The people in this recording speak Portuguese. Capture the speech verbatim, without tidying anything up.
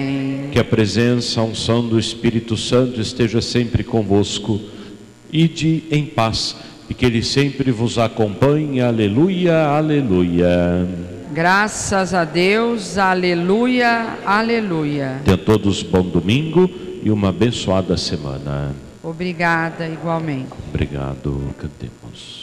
Que a presença, a unção do Espírito Santo esteja sempre convosco. Ide em paz e que Ele sempre vos acompanhe. Aleluia, aleluia. Graças a Deus, aleluia, aleluia. Tenham todos bom domingo e uma abençoada semana. Obrigada, igualmente. Obrigado, cantemos.